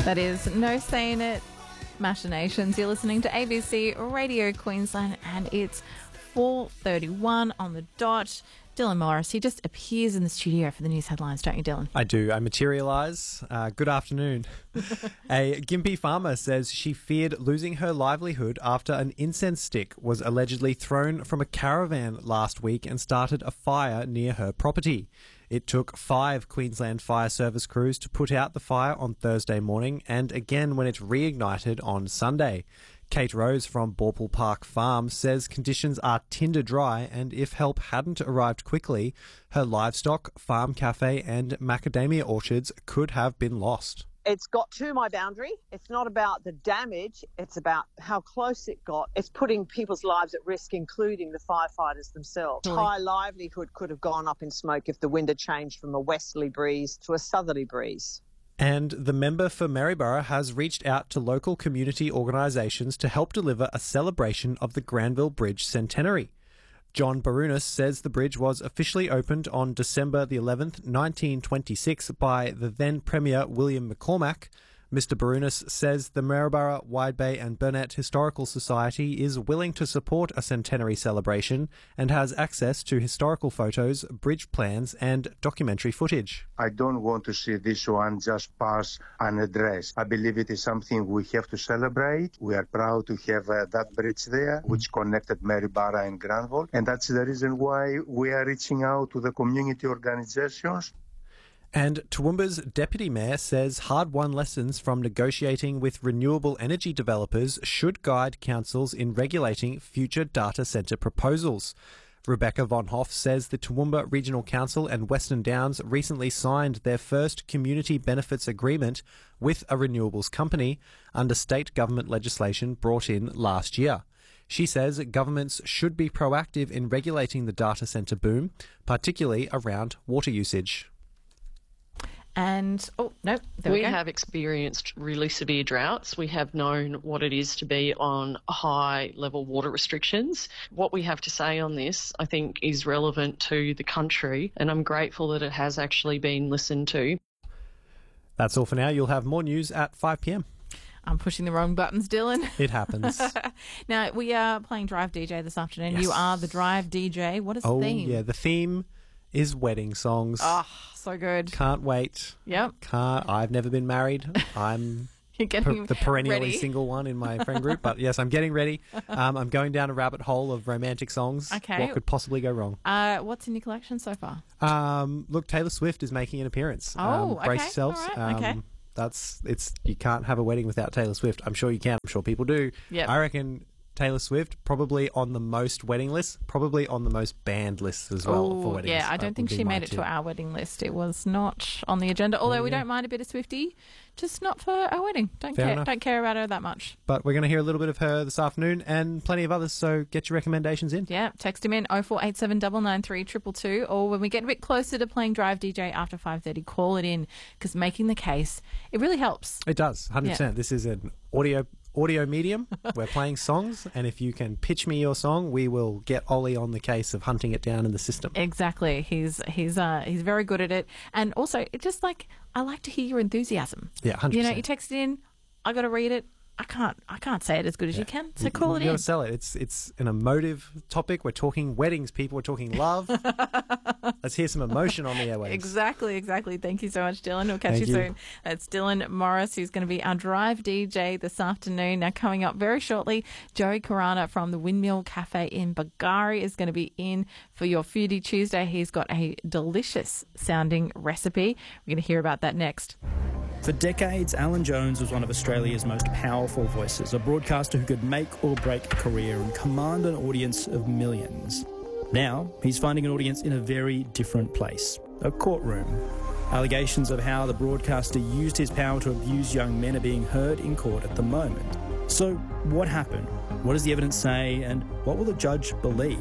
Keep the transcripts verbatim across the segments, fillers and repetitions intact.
That is No Saying It, Machinations. You're listening to A B C Radio Queensland, and it's four thirty-one on the dot. Dylan Morris, he just appears in the studio for the news headlines, don't you, Dylan? I do. I materialise. Uh, good afternoon. A Gympie farmer says she feared losing her livelihood after an incense stick was allegedly thrown from a caravan last week and started a fire near her property. It took five Queensland Fire Service crews to put out the fire on Thursday morning and again when it reignited on Sunday. Kate Rose from Bauple Park Farm says conditions are tinder dry, and if help hadn't arrived quickly, her livestock, farm cafe and macadamia orchards could have been lost. It's got to my boundary. It's not about the damage. It's about how close it got. It's putting people's lives at risk, including the firefighters themselves. Really? Entire livelihood could have gone up in smoke if the wind had changed from a westerly breeze to a southerly breeze. And the member for Maryborough has reached out to local community organisations to help deliver a celebration of the Granville Bridge centenary. John Barunas says the bridge was officially opened on December the eleventh, nineteen twenty-six by the then Premier William McCormack. Mister Barunas says the Maryborough, Wide Bay and Burnett Historical Society is willing to support a centenary celebration and has access to historical photos, bridge plans and documentary footage. I don't want to see this one just pass unaddressed. I believe it is something we have to celebrate. We are proud to have uh, that bridge there, which connected Maryborough and Granville. And that's the reason why we are reaching out to the community organizations. And Toowoomba's Deputy Mayor says hard-won lessons from negotiating with renewable energy developers should guide councils in regulating future data centre proposals. Rebecca Von Hoff says the Toowoomba Regional Council and Western Downs recently signed their first community benefits agreement with a renewables company under state government legislation brought in last year. She says governments should be proactive in regulating the data centre boom, particularly around water usage. And, oh, no, there we, we go. have experienced really severe droughts. We have known what it is to be on high-level water restrictions. What we have to say on this, I think, is relevant to the country, and I'm grateful that it has actually been listened to. That's all for now. You'll have more news at five p m. I'm pushing the wrong buttons, Dylan. It happens. Now, we are playing Drive D J this afternoon. Yes. You are the Drive D J. What is oh, the theme? yeah, the theme is wedding songs. Oh, so good. Can't wait. Yep. Can't. I've never been married. I'm You're getting per- the perennially ready. single one in my friend group. But yes, I'm getting ready. Um, I'm going down a rabbit hole of romantic songs. Okay. What could possibly go wrong? Uh, what's in your collection so far? Um, look, Taylor Swift is making an appearance. Oh, um, brace okay. yourselves. All right. Um, Okay. That's it's. You can't have a wedding without Taylor Swift. I'm sure you can. I'm sure people do. Yep. I reckon Taylor Swift probably on the most wedding lists, probably on the most banned lists as well Ooh, for weddings. yeah, I That don't think would be she my made it tip. to our wedding list. It was not on the agenda. Although Oh, we yeah. don't mind a bit of Swiftie, just not for our wedding. Don't Fair care. enough. Don't care about her that much. But we're going to hear a little bit of her this afternoon and plenty of others, so get your recommendations in. Yeah, text him in oh four eight seven nine nine three two two two, or when we get a bit closer to playing Drive D J after five thirty, call it in, because making the case, it really helps. It does, one hundred percent. Yeah. This is an audio audio medium. We're playing songs, and if you can pitch me your song, we will get Ollie on the case of hunting it down in the system. Exactly. He's he's uh, he's very good at it. And also, it just like, I like to hear your enthusiasm. Yeah, one hundred percent. You know, you text it in, I got to read it. I can't I can't say it as good as you can, so call it You got in. to sell it. It's it's an emotive topic. We're talking weddings, people. We're talking love. Let's hear some emotion on the airwaves. Exactly, exactly. Thank you so much, Dylan. We'll catch Thank you you. soon. It's Dylan Morris, who's going to be our Drive D J this afternoon. Now, coming up very shortly, Joey Karana from the Windmill Cafe in Bargari is going to be in for your Foodie Tuesday. He's got a delicious sounding recipe. We're going to hear about that next. For decades, Alan Jones was one of Australia's most powerful voices, a broadcaster who could make or break a career and command an audience of millions. Now, he's finding an audience in a very different place, a courtroom. Allegations of how the broadcaster used his power to abuse young men are being heard in court at the moment. So, what happened? What does the evidence say? And what will the judge believe?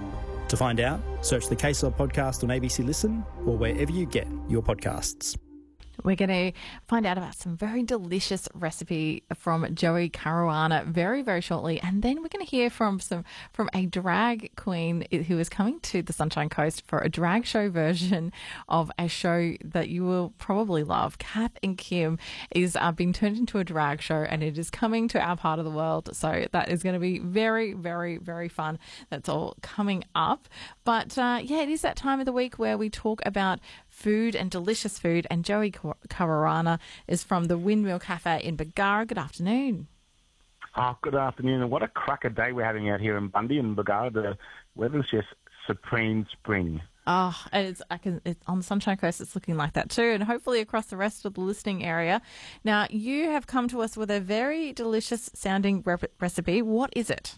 To find out, search the Case Law podcast on A B C Listen or wherever you get your podcasts. We're going to find out about some very delicious recipe from Joey Caruana very, very shortly. And then we're going to hear from some from a drag queen who is coming to the Sunshine Coast for a drag show version of a show that you will probably love. Kath and Kim is uh, being turned into a drag show, and it is coming to our part of the world. So that is going to be very, very, very fun. That's all coming up. But uh, yeah, it is that time of the week where we talk about food and delicious food. And Joey Caruana is from the Windmill Cafe in Bargara. Good afternoon. Oh, good afternoon. And what a cracker day we're having out here in Bundy and Bargara. The weather's just supreme spring. Oh, it's, I can, it's on the Sunshine Coast, it's looking like that too, and hopefully across the rest of the listening area. Now, you have come to us with a very delicious sounding rep- recipe. What is it?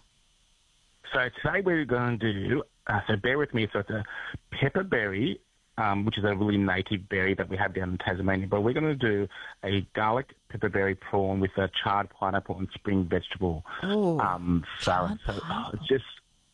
So today we're going to do, uh, so bear with me, so it's a pepperberry, um, which is a really native berry that we have down in Tasmania, but we're going to do a garlic pepperberry prawn with a charred pineapple and spring vegetable Oh, um, salad. So oh, it's just,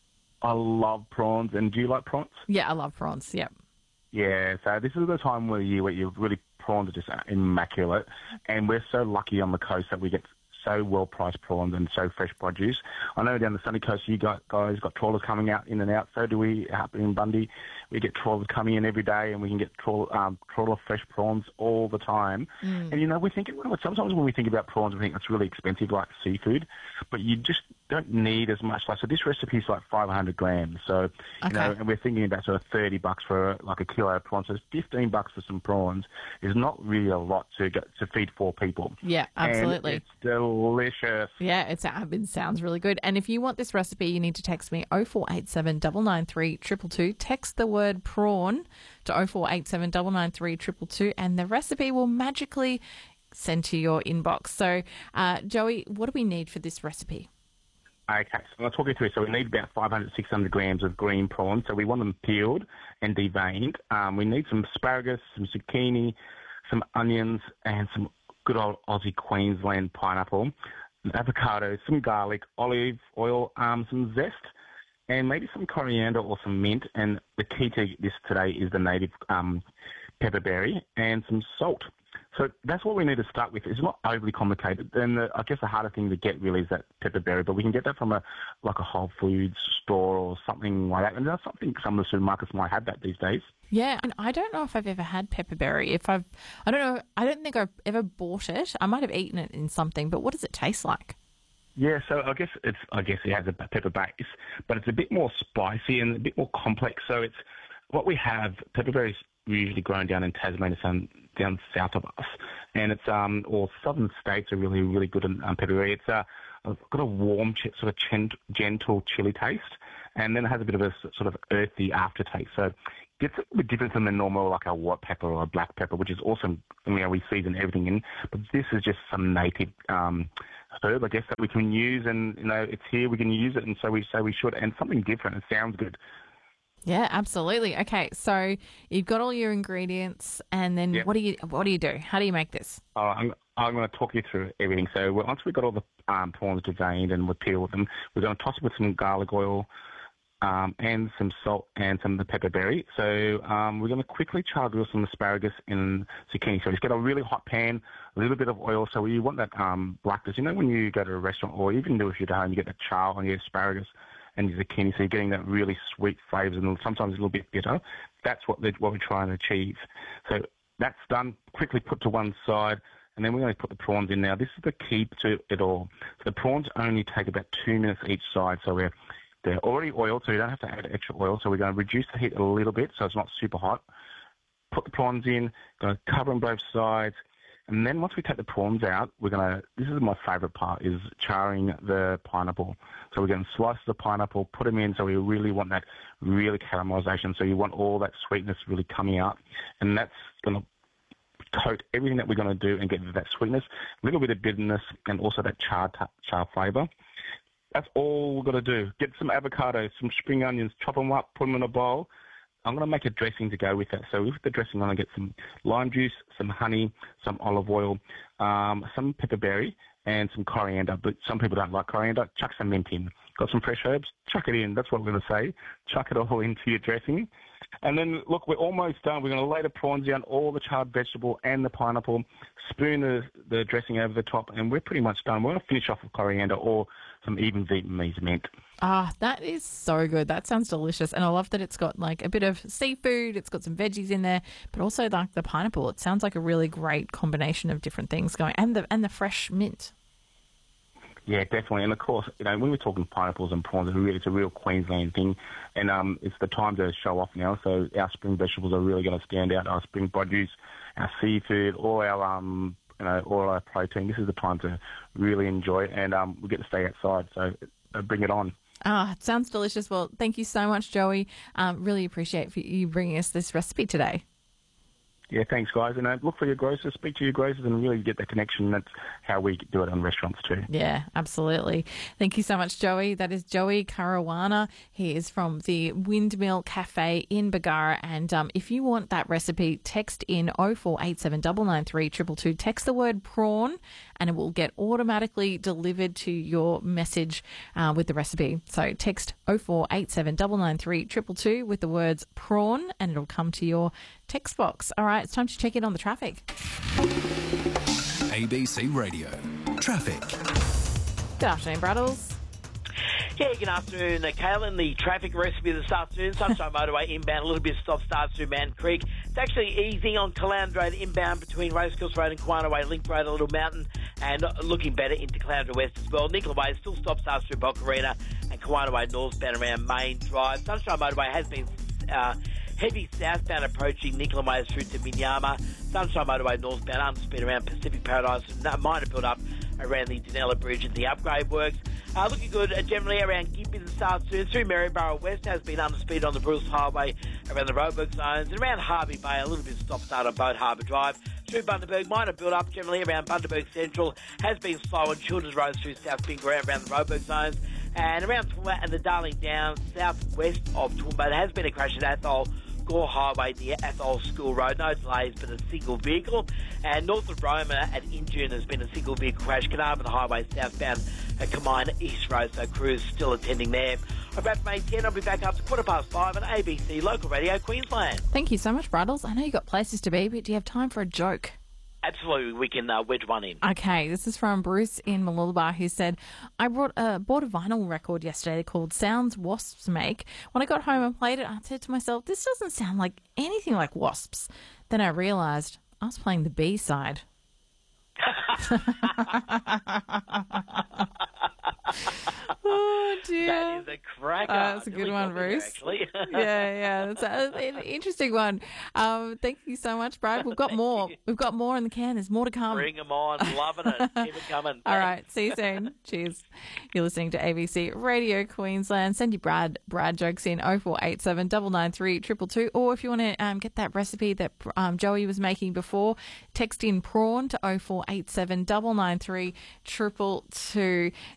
I love prawns. And do you like prawns? Yeah, I love prawns, yep. Yeah, so this is the time of the year where you really, prawns are just immaculate, and we're so lucky on the coast that we get so well-priced prawns and so fresh produce. I know down the sunny coast you got guys got trawlers coming out in and out. So do we up in Bundy. We get trawlers coming in every day, and we can get trawl, um, trawler fresh prawns all the time. Mm. And, you know, we think, well, sometimes when we think about prawns, we think it's really expensive, like seafood, but you just don't need as much. Like, so this recipe is like five hundred grams. So, you okay. know, and we're thinking about sort of thirty bucks for like a kilo of prawns. So fifteen bucks for some prawns is not really a lot to get, to feed four people. Yeah, absolutely. And it's delicious. Yeah, it's, it sounds really good. And if you want this recipe, you need to text me oh four eight seven, nine nine three, two two two. Text the word prawn to oh four eight seven, nine nine three, two two two, and the recipe will magically send to your inbox. So, uh, Joey, what do we need for this recipe? Okay, so I'll talk you through. So we need about five hundred, six hundred grams of green prawns. So we want them peeled and deveined. Um, we need some asparagus, some zucchini, some onions, and some good old Aussie Queensland pineapple, an avocado, some garlic, olive oil, um, some zest, and maybe some coriander or some mint. And the key to this today is the native um, pepperberry and some salt. So that's what we need to start with. It's not overly complicated. And the, I guess the harder thing to get really is that pepperberry, but we can get that from a like a Whole Foods store or something like that. And that's something some of the supermarkets might have that these days. Yeah, and I don't know if I've ever had pepperberry. If I've, I don't know, I don't think I've ever bought it. I might have eaten it in something, but what does it taste like? Yeah, so I guess it's I guess it has a pepper base, but it's a bit more spicy and a bit more complex. So it's what we have. Pepperberries usually grown down in Tasmania, down, down south of us, and it's um or southern states are really really good in um, pepperberry. It's uh, got a warm sort of gent, gentle chili taste, and then it has a bit of a sort of earthy aftertaste. So it's a little bit different from the normal, like a white pepper or a black pepper, which is awesome. You know, we season everything in, but this is just some native um, herb, I guess, that we can use, and you know, it's here, we can use it, and so we say we should, and something different. It sounds good. Yeah, absolutely. Okay, so you've got all your ingredients, and then yep. what do you what do you do? How do you make this? Oh, I'm I'm going to talk you through everything. So once we've got all the um, prawns deveined and we peel them, we're going to toss it with some garlic oil. Um, and some salt and some of the pepperberry. So um, we're going to quickly char grill some asparagus and zucchini. So just get a really hot pan, a little bit of oil. So you want that um, blackness. You know when you go to a restaurant or even do if you're at home, you get that char on your asparagus and your zucchini. So you're getting that really sweet flavours and sometimes a little bit bitter. That's what, what we're trying to achieve. So that's done. Quickly put to one side. And then we're going to put the prawns in now. This is the key to it all. So the prawns only take about two minutes each side. So we're They're already oiled, so you don't have to add extra oil. So we're going to reduce the heat a little bit so it's not super hot. Put the prawns in, going to cover on both sides. And then once we take the prawns out, we're going to, this is my favourite part, is charring the pineapple. So we're going to slice the pineapple, put them in, so we really want that really caramelisation. So you want all that sweetness really coming out. And that's going to coat everything that we're going to do and get that sweetness, a little bit of bitterness, and also that char, char flavour. That's all we've got to do. Get some avocado, some spring onions, chop them up, put them in a bowl. I'm going to make a dressing to go with that. So with the dressing, I'm going to get some lime juice, some honey, some olive oil, um, some pepperberry, and some coriander. But some people don't like coriander. Chuck some mint in. got some fresh herbs, chuck it in. That's what we're going to say. Chuck it all into your dressing. And then, look, we're almost done. We're going to lay the prawns down, all the charred vegetable and the pineapple, spoon the, the dressing over the top, and we're pretty much done. We're going to finish off with coriander or some even Vietnamese mint. Ah, that is so good. That sounds delicious. And I love that it's got like a bit of seafood. It's got some veggies in there, but also like the pineapple. It sounds like a really great combination of different things going, and the and the fresh mint. Yeah, definitely. And of course, you know, when we're talking pineapples and prawns, it's, really, it's a real Queensland thing. And um, it's the time to show off now. So our spring vegetables are really going to stand out. Our spring produce, our seafood, all our um, you know, all our protein. This is the time to really enjoy it, and um, we get to stay outside. So uh, bring it on. Ah, it sounds delicious. Well, thank you so much, Joey. Um, really appreciate for you bringing us this recipe today. Yeah, thanks, guys. And uh, look for your grocers, speak to your grocers, and really get the connection. That's how we do it on restaurants too. Yeah, absolutely. Thank you so much, Joey. That is Joey Caruana. He is from the Windmill Cafe in Bargara. And um, if you want that recipe, text in oh four eight seven nine nine three two two two. Text the word prawn, and it will get automatically delivered to your message uh, with the recipe. So text oh four eight seven nine nine three two two two with the words prawn, and it'll come to your text box. All right, it's time to check in on the traffic. A B C Radio. Traffic. Good afternoon, Braddles. Yeah, good afternoon, uh, Kaylin. The traffic recipe this afternoon, Sunshine Motorway inbound, a little bit of stop-starts through Man Creek. It's actually easing on Caloundra Road inbound between Racecourse Road and Quina Way, Link Road, a little mountain, and looking better into Caloundra West as well. Nicola Way still stop-starts through Bocarina and Quina Way northbound around Main Drive. Sunshine Motorway has been uh, heavy southbound approaching Nicola Way through to Minyama. Sunshine Motorway northbound underspeed around Pacific Paradise, and minor build-up around the Dunella Bridge and the upgrade works. Uh, looking good uh, generally around Gympie this afternoon. Through Maryborough West has been underspeed on the Bruce Highway around the Roebuck zones, and around Harvey Bay a little bit of stop-start on Boat Harbour Drive. Through Bundaberg, minor build-up generally around Bundaberg Central has been slow on Children's Road through South Pingree around the Roebuck zones, and around Toowoomba and the Darling Downs southwest of Toowoomba. There has been a crash at Athol Gore Highway near Athol School Road. No delays, but a single vehicle. And north of Roma at Injune has been a single vehicle crash. Carnarvon Highway southbound at Camine East Road, so crews still attending there. I'm about to make ten. I'll be back after quarter past five on A B C Local Radio Queensland. Thank you so much, Braddles. I know you've got places to be, but do you have time for a joke? Absolutely, we can uh, wedge one in. Okay, this is from Bruce in Mooloolaba, who said, I brought, uh, bought a vinyl record yesterday called Sounds Wasps Make. When I got home and played it, I said to myself, this doesn't sound like anything like wasps. Then I realised I was playing the B side. Oh, dear. That is a cracker. Uh, that's a good Really one, got me there, Bruce. actually. yeah, yeah. That's a, an interesting one. Um, thank you so much, Brad. We've got more. you. We've got more in the can. There's more to come. Bring them on. Loving it. Keep it coming. All right. See you soon. Cheers. You're listening to A B C Radio Queensland. Send your Brad Brad jokes in oh four eight seven nine nine three two two two. Or if you want to um, get that recipe that um, Joey was making before, text in prawn to oh four eight seven nine nine three two two two.